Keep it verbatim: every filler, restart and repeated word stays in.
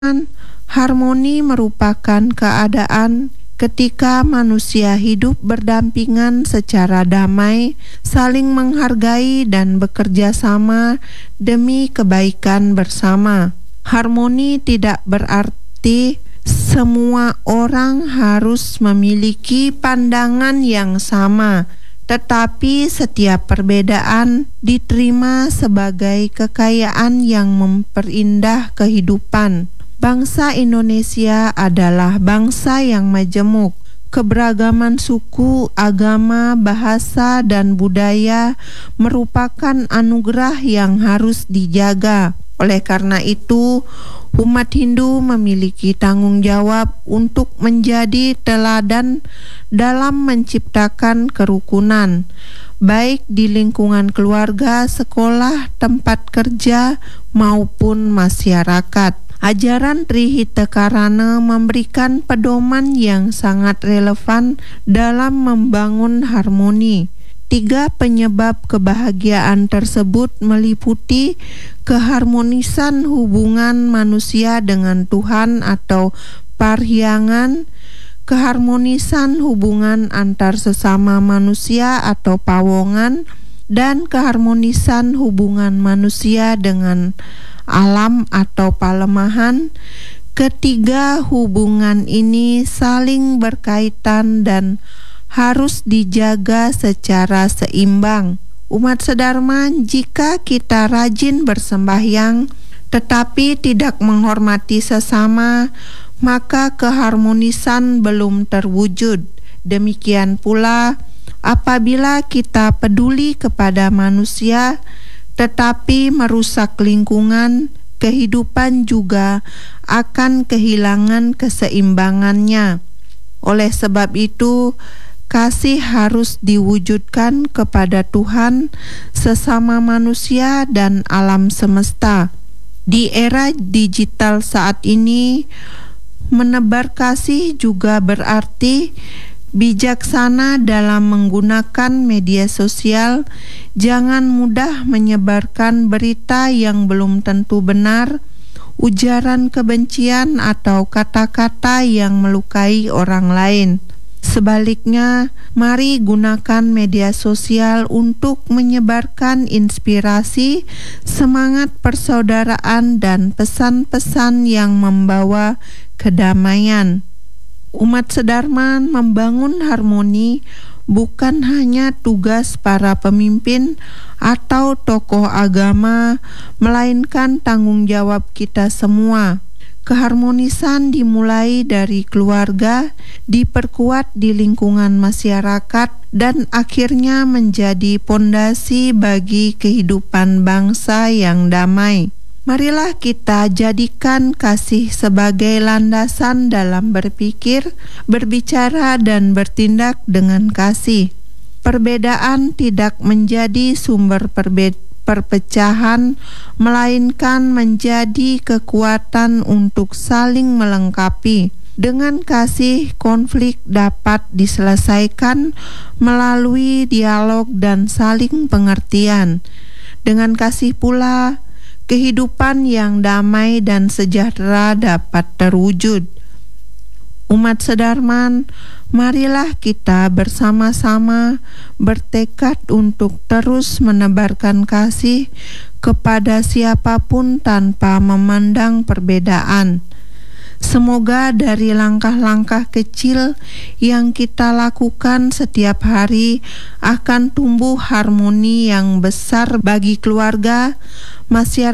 Harmoni merupakan keadaan ketika manusia hidup berdampingan secara damai, saling menghargai dan bekerja sama demi kebaikan bersama. Harmoni tidak berarti semua orang harus memiliki pandangan yang sama, tetapi setiap perbedaan diterima sebagai kekayaan yang memperindah kehidupan. Bangsa Indonesia adalah bangsa yang majemuk. Keberagaman suku, agama, bahasa, dan budaya merupakan anugerah yang harus dijaga. Oleh karena itu, umat Hindu memiliki tanggung jawab untuk menjadi teladan dalam menciptakan kerukunan, baik di lingkungan keluarga, sekolah, tempat kerja, maupun masyarakat. Ajaran Trihita Karana memberikan pedoman yang sangat relevan dalam membangun harmoni. Tiga penyebab kebahagiaan tersebut meliputi keharmonisan hubungan manusia dengan Tuhan atau parhyangan, keharmonisan hubungan antar sesama manusia atau pawongan, dan keharmonisan hubungan manusia dengan alam atau palemahan. Ketiga hubungan ini saling berkaitan dan harus dijaga secara seimbang. Umat sedharma, jika kita rajin bersembahyang tetapi tidak menghormati sesama, maka keharmonisan belum terwujud. Demikian pula apabila kita peduli kepada manusia tetapi merusak lingkungan, kehidupan juga akan kehilangan keseimbangannya. Oleh sebab itu, kasih harus diwujudkan kepada Tuhan, sesama manusia, dan alam semesta. Di era digital saat ini, menebar kasih juga berarti bijaksana dalam menggunakan media sosial. Jangan mudah menyebarkan berita yang belum tentu benar, ujaran kebencian, atau kata-kata yang melukai orang lain. Sebaliknya, mari gunakan media sosial untuk menyebarkan inspirasi, semangat persaudaraan, dan pesan-pesan yang membawa kedamaian. Umat sedharma, membangun harmoni bukan hanya tugas para pemimpin atau tokoh agama, melainkan tanggung jawab kita semua. Keharmonisan dimulai dari keluarga, diperkuat di lingkungan masyarakat, dan akhirnya menjadi pondasi bagi kehidupan bangsa yang damai. Marilah kita jadikan kasih sebagai landasan dalam berpikir, berbicara, dan bertindak dengan kasih. Perbedaan tidak menjadi sumber perbe- perpecahan, melainkan menjadi kekuatan untuk saling melengkapi. Dengan kasih, konflik dapat diselesaikan melalui dialog dan saling pengertian. Dengan kasih pula, kehidupan yang damai dan sejahtera dapat terwujud. Umat sedharma, marilah kita bersama-sama bertekad untuk terus menebarkan kasih kepada siapapun tanpa memandang perbedaan. Semoga dari langkah-langkah kecil yang kita lakukan setiap hari akan tumbuh harmoni yang besar bagi keluarga, masyarakat,